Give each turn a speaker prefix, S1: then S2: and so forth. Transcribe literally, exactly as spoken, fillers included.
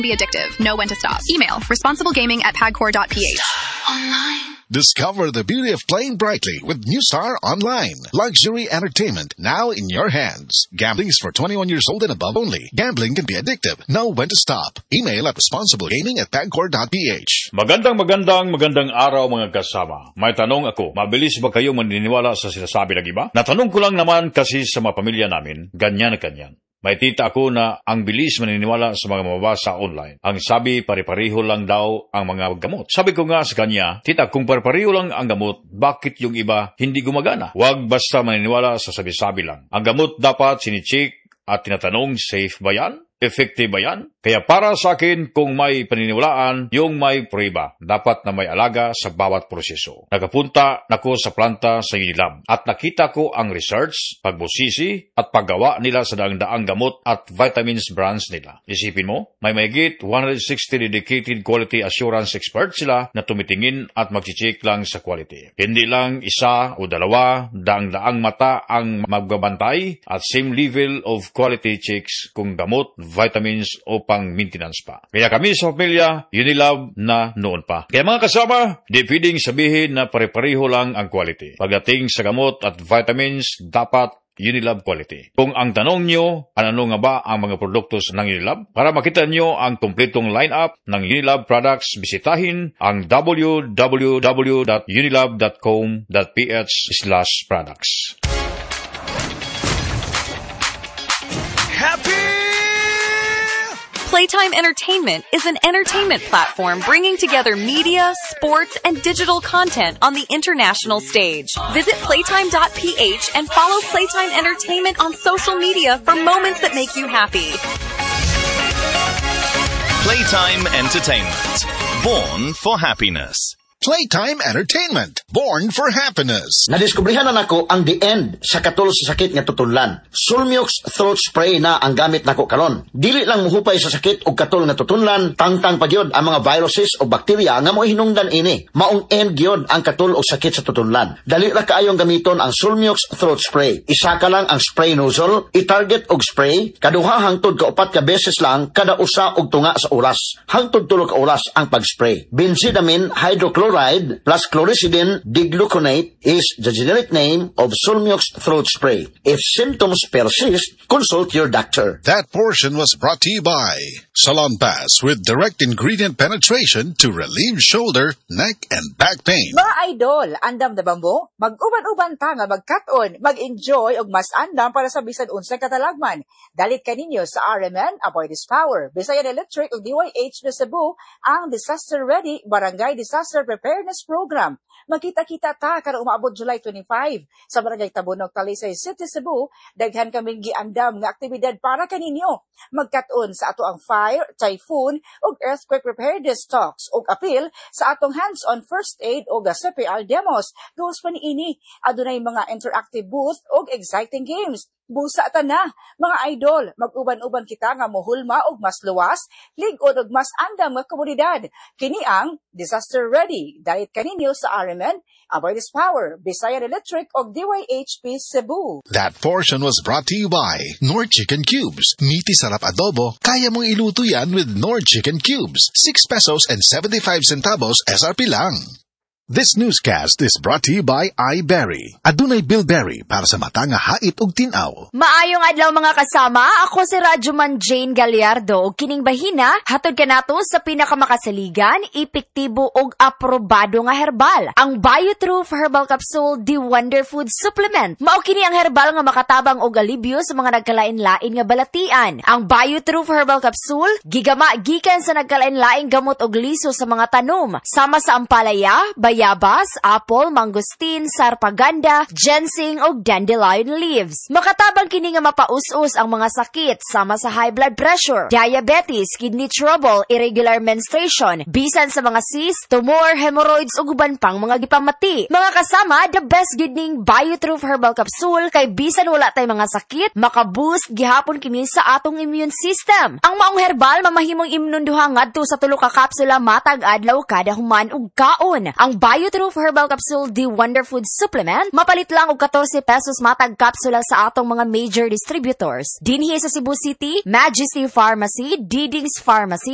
S1: Be addictive. Know when to stop. Email responsiblegaming at pagcor dot p h.
S2: Online.
S3: Discover the beauty of playing brightly with NewStar Online. Luxury entertainment now in your hands. Gambling is for twenty-one years old and above only. Gambling can be addictive. Know when to stop. Email at responsiblegaming at pagcor dot p h.
S4: Magandang magandang magandang araw mga kasama. May tanong ako, mabilis ba kayo maniniwala sa sinasabi ng iba? Natanong ko lang naman kasi sa mga pamilya namin, ganyan na ganyan. May tita ako na ang bilis maniniwala sa mga mababasa online. Ang sabi, pare-pareho lang daw ang mga gamot. Sabi ko nga sa kanya, tita, kung pare-pareho lang ang gamot, bakit yung iba hindi gumagana? Huwag basta maniniwala sa sabi-sabi lang. Ang gamot dapat sinicheck at tinatanong, safe ba yan? Effective ba yan? Kaya para sa akin, kung may paniniwalaan, yung may prueba, dapat na may alaga sa bawat proseso. Nakapunta nako sa planta sa Unilab at nakita ko ang research, pagbusisi at paggawa nila sa daang-daang gamot at vitamins brands nila. Isipin mo, may mahigit one hundred sixty dedicated quality assurance experts sila na tumitingin at mag-check lang sa quality. Hindi lang isa o dalawa, daang-daang mata ang magbabantay at same level of quality checks kung gamot, vitamins o pang maintenance pa. Kaya kami sa pamilya, Unilab na noon pa. Kaya mga kasama, di pwedeng sabihin na pare-pareho lang ang quality. Pagdating sa gamot at vitamins, dapat Unilab quality. Kung ang tanong nyo, ano nga ba ang mga produkto ng Unilab? Para makita nyo ang kompletong lineup ng Unilab products, bisitahin ang w w w dot unilab dot com dot p h slash products.
S2: Happy
S5: Playtime Entertainment is an entertainment platform bringing together media, sports, and digital content on the international stage. Visit playtime dot p h and follow Playtime Entertainment on social media for moments that make you happy.
S6: Playtime Entertainment. Born for happiness.
S3: Playtime Entertainment. Born for happiness.
S7: Nadiskubrihan na nako ang the end sa katol sa sakit nga tutunlan. Sulmiox throat spray na ang gamit nako karon. Dili lang muhupay sa sakit og katol nga tutunlan, tangtang pagyod ang mga viruses o bakterya nga mo hinungdan ini. Maong end gyud ang katol og sakit sa tutunlan. Dali ra kaayong gamiton ang Sulmiox throat spray. Isa ka lang ang spray nozzle, i-target og spray, kaduha hangtod ka upat ka beses lang kada usa og tunga sa oras. Hangtod tulo ka oras ang pag-spray. Benzidamine hydrochloride plus chlorhexidine digluconate is the generic name of Sulmiox throat spray. If symptoms persist, consult your doctor.
S3: That portion was brought to you by Salon Pass with direct ingredient penetration to relieve shoulder, neck, and back pain.
S8: Mga idol, andam na bambo? Mag-uban-uban ta nga mag-cut-on, mag-enjoy og mas andam para sa bisan unsay katalagman. Dalit kaninyo sa R M N, Avoid This Power, Bisayan Electric ug D Y H na Cebu, ang Disaster Ready Barangay Disaster Preparedness Program. Magkita-kita ta karong umaabot July twenty-five sa Barangay Tabonog, Talisay City, Cebu. Daghan kaming giandam nga aktibidad para kaninyo. Magkat-on sa ato ang fire, typhoon ug earthquake preparedness talks ug appeal sa atong hands-on first aid ug C P R demos. Goals pa niini, adunay mga interactive booth ug exciting games. Busa ta na, mga idol, mag-uban-uban kita nga mohulma og mas luwas, lig-on og mas andam nga komunidad. Kini ang Disaster Ready. Dalit kaninyo sa R M N, Avoid This Power, Bisayan Electric og D Y H P Cebu.
S3: That portion was brought to you by Nord Chicken Cubes. Meaty sarap adobo, kaya mong iluto yan with Nord Chicken Cubes. six pesos and seventy-five centavos S R P lang. This newscast is brought to you by iBerry. Adunay Bilberry para sa mata nga hait ug tin-aw.
S9: Maayong adlaw mga kasama, ako si Radyoman Jane Gallardo ug kining bahina hatod kanato sa pinakamakasaligan, epektibo ug aprobado nga herbal, ang Biotrue Herbal Capsule The Wonder Food Supplement. Mao kini ang herbal nga makatabang og alibyo sa mga nagkalain-lain nga balatian. Ang Biotrue Herbal Capsule gigama gikan sa nagkalain-laing gamot og liso sa mga tanom, sama sa ampalaya, bayabas, apple, mangosteen, sarpaganda, ginseng ug dandelion leaves. Makatabang kini nga mapaus-us ang mga sakit sama sa high blood pressure, diabetes, kidney trouble, irregular menstruation, bisan sa mga cyst, tumor, hemorrhoids ug uban pang mga gipamati. Mga kasama, the best good ning Biotrue Herbal Capsule kay bisan wala tay mga sakit, makaboost gihapon kini sa atong immune system. Ang maong herbal mamahimong imnunduha ngadto sa tulo ka kapsula matag adlaw kada human ug kaon. Ang Biotrue Herbal Capsule The Wonder Food Supplement mapalit lang og fourteen pesos matag kapsula sa atong mga major distributors dinhi sa Cebu City, Majesty Pharmacy, Diding's Pharmacy,